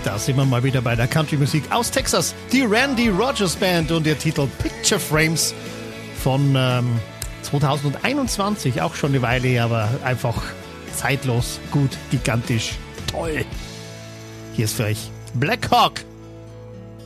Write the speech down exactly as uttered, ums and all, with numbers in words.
Da sind wir mal wieder bei der Country-Musik aus Texas. Die Randy Rogers Band und ihr Titel Picture Frames von ähm, zwanzig einundzwanzig. Auch schon eine Weile, aber einfach zeitlos, gut, gigantisch, toll. Hier ist für euch Black Hawk.